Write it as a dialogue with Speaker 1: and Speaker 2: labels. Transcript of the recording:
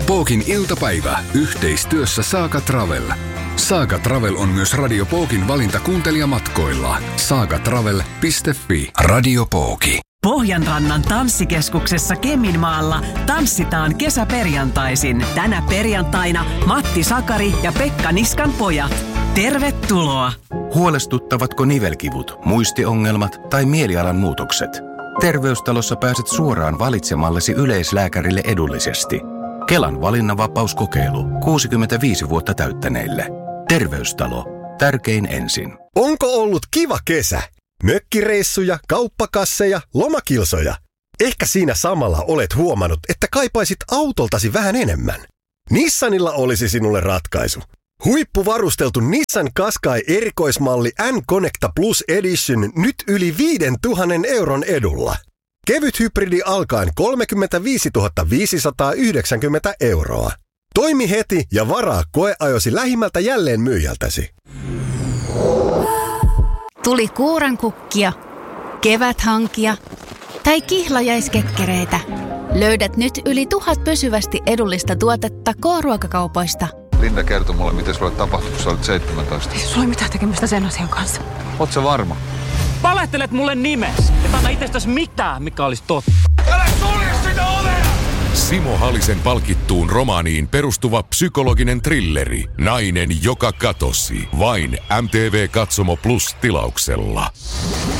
Speaker 1: Pookin iltapäivä yhteistyössä Saga Travel. Saga Travel on myös Radio Pookin valinta kuuntelijamatkoilla. sagatravel.fi. Radio Pooki.
Speaker 2: Pohjanrannan tanssikeskuksessa Keminmaalla tanssitaan kesäperjantaisin. Tänä perjantaina Matti Sakari ja Pekka Niskan pojat. Tervetuloa!
Speaker 3: Huolestuttavatko nivelkivut, muistiongelmat tai mielialan muutokset? Terveystalossa pääset suoraan valitsemallesi yleislääkärille edullisesti. Kelan valinnanvapauskokeilu 65 vuotta täyttäneille. Terveystalo. Tärkein ensin.
Speaker 4: Onko ollut kiva kesä? Mökkireissuja, kauppakasseja, lomakilsoja. Ehkä siinä samalla olet huomannut, että kaipaisit autoltasi vähän enemmän. Nissanilla olisi sinulle ratkaisu. Huippuvarusteltu Nissan Qashqai erikoismalli N-Connecta Plus Edition nyt yli 5 000 euron edulla. Kevyt hybridi alkaen 35 590 euroa. Toimi heti ja varaa koeajosi lähimmältä jälleenmyyjältäsi.
Speaker 5: Tuli kuurankukkia, keväthankia tai kihlajaiskekkereitä. Löydät nyt yli 1000 pysyvästi edullista tuotetta K-ruokakaupoista.
Speaker 6: Linda kertoi mulle, miten sulle tapahtui, kun sä olit 17.
Speaker 7: Ei sulla ole mitään tekemistä sen asian kanssa.
Speaker 6: Oot sä varma?
Speaker 8: Valehtelet mulle nimes. Et anna itsestäsi mitään, mikä olisi totta.
Speaker 6: Älä sulje sitä ovea!
Speaker 9: Simo Halisen palkittuun romaaniin perustuva psykologinen thrilleri. Nainen, joka katosi. Vain MTV Katsomo Plus -tilauksella.